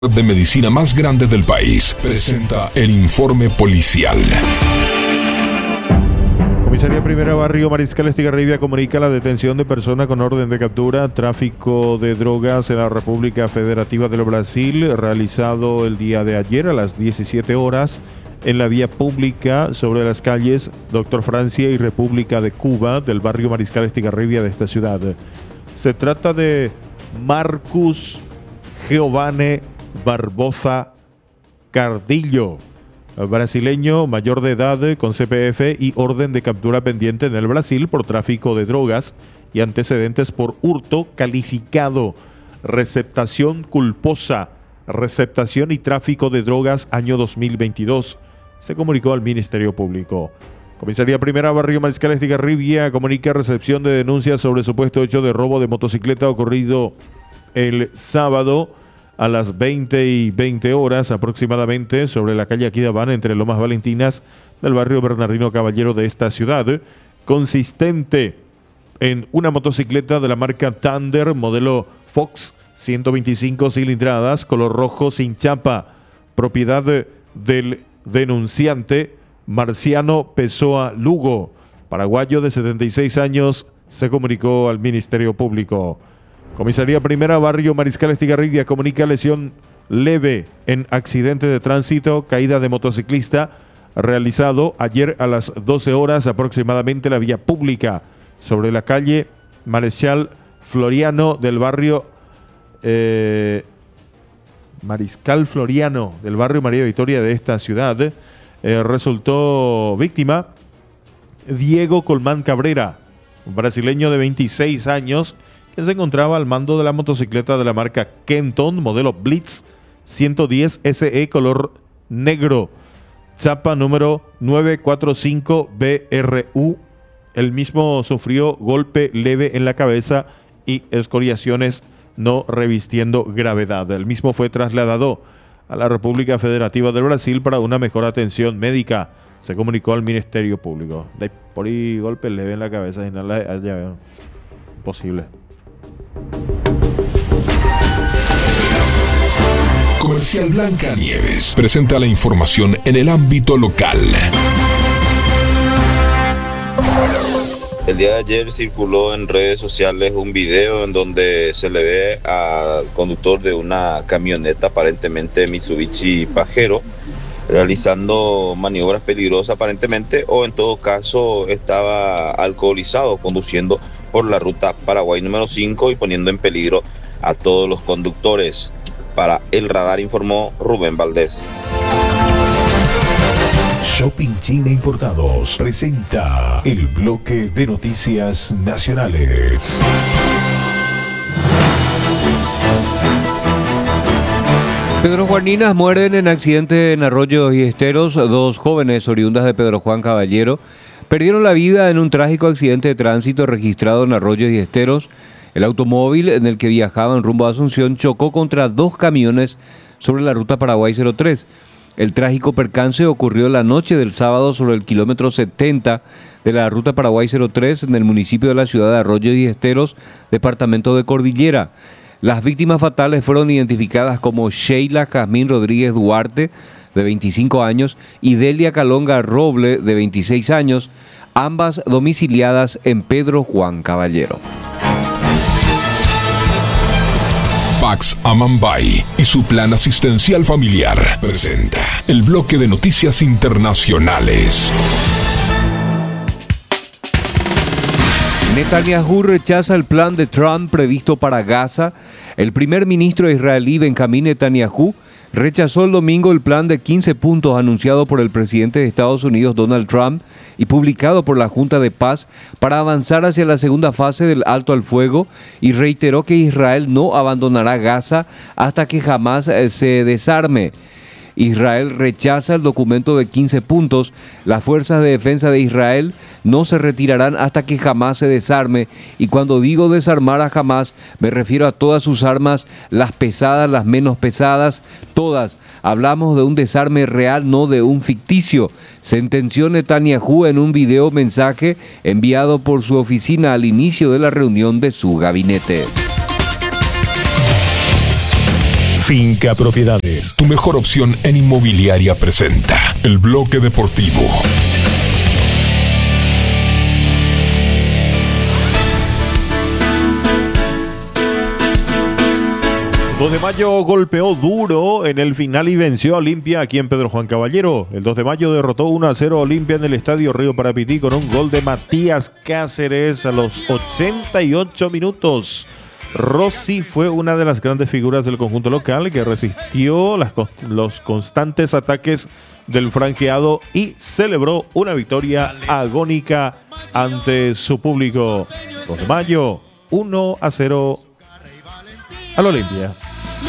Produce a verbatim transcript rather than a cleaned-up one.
de medicina más grande del país presenta el informe policial. Comisaría Primera Barrio Mariscal Estigarribia comunica la detención de persona con orden de captura, tráfico de drogas en la República Federativa del Brasil, realizado el día de ayer a las diecisiete horas en la vía pública sobre las calles Doctor Francia y República de Cuba del barrio Mariscal Estigarribia de esta ciudad. Se trata de Marcus Giovanni Barbosa Cardillo, brasileño mayor de edad con C P F y orden de captura pendiente en el Brasil por tráfico de drogas y antecedentes por hurto calificado, receptación culposa, receptación y tráfico de drogas año dos mil veintidós. Se comunicó al Ministerio Público. Comisaría Primera Barrio Mariscal Estigarribia comunica recepción de denuncias sobre supuesto hecho de robo de motocicleta ocurrido el sábado a las veinte y veinte horas aproximadamente sobre la calle Aquidabán entre Lomas Valentinas del barrio Bernardino Caballero de esta ciudad, consistente en una motocicleta de la marca Thunder modelo Fox ciento veinticinco cilindradas, color rojo sin chapa, propiedad del denunciante Marciano Pessoa Lugo, paraguayo de setenta y seis años, se comunicó al Ministerio Público. Comisaría Primera Barrio Mariscal Estigarribia comunica lesión leve en accidente de tránsito, caída de motociclista, realizado ayer a las doce horas aproximadamente en la vía pública sobre la calle Marechal Floriano del barrio eh, Mariscal Floriano del barrio María Victoria de esta ciudad. Eh, resultó víctima Diego Colmán Cabrera, un brasileño de veintiséis años, que se encontraba al mando de la motocicleta de la marca Kenton, modelo Blitz ciento diez S E color negro, chapa número nueve cuatro cinco B R U. El mismo sufrió golpe leve en la cabeza y escoriaciones, no revistiendo gravedad. El mismo fue trasladado a la República Federativa del Brasil para una mejor atención médica. Se comunicó al Ministerio Público. De por ahí golpe leve en la cabeza, y nada, allá, imposible. Comercial Blancanieves presenta la información en el ámbito local. El día de ayer circuló en redes sociales un video en donde se le ve al conductor de una camioneta, aparentemente Mitsubishi Pajero, realizando maniobras peligrosas aparentemente, o en todo caso estaba alcoholizado conduciendo por la ruta Paraguay número cinco y poniendo en peligro a todos los conductores. Para El Radar informó Rubén Valdés. Shopping China Importados presenta el bloque de noticias nacionales. Pedro Juaninas mueren en accidente en Arroyos y Esteros. Dos jóvenes oriundas de Pedro Juan Caballero perdieron la vida en un trágico accidente de tránsito registrado en Arroyos y Esteros. El automóvil en el que viajaban rumbo a Asunción chocó contra dos camiones sobre la ruta Paraguay cero tres. El trágico percance ocurrió la noche del sábado sobre el kilómetro setenta de la ruta Paraguay cero tres en el municipio de la ciudad de Arroyos y Esteros, departamento de Cordillera. Las víctimas fatales fueron identificadas como Sheila Jazmín Rodríguez Duarte, de veinticinco años, y Delia Calonga Roble, de veintiséis años, ambas domiciliadas en Pedro Juan Caballero. Pax Amambay y su plan asistencial familiar presenta el bloque de noticias internacionales. Netanyahu rechaza el plan de Trump previsto para Gaza. El primer ministro israelí Benjamín Netanyahu rechazó el domingo el plan de quince puntos anunciado por el presidente de Estados Unidos Donald Trump y publicado por la Junta de Paz para avanzar hacia la segunda fase del alto al fuego, y reiteró que Israel no abandonará Gaza hasta que jamás se desarme. Israel rechaza el documento de quince puntos. Las fuerzas de defensa de Israel no se retirarán hasta que Hamás se desarme, y cuando digo desarmar a Hamás me refiero a todas sus armas, las pesadas, las menos pesadas, todas. Hablamos de un desarme real, no de un ficticio, sentenció Netanyahu en un video mensaje enviado por su oficina al inicio de la reunión de su gabinete. Finca Propiedades, tu mejor opción en inmobiliaria, presenta el bloque deportivo. dos de mayo golpeó duro en el final y venció a Olimpia aquí en Pedro Juan Caballero. El dos de mayo derrotó uno a cero a Olimpia en el Estadio Río Parapití con un gol de Matías Cáceres a los ochenta y ocho minutos. Rossi fue una de las grandes figuras del conjunto local que resistió las, los constantes ataques del franqueado y celebró una victoria agónica ante su público. dos de mayo, uno a cero al Olimpia.